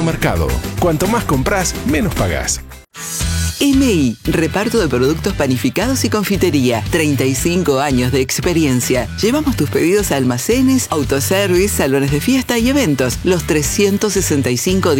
Supermercado. Cuanto más compras, menos pagás. MI, reparto de productos panificados y confitería. 35 años de experiencia. Llevamos tus pedidos a almacenes, autoservice, salones de fiesta y eventos. Los 365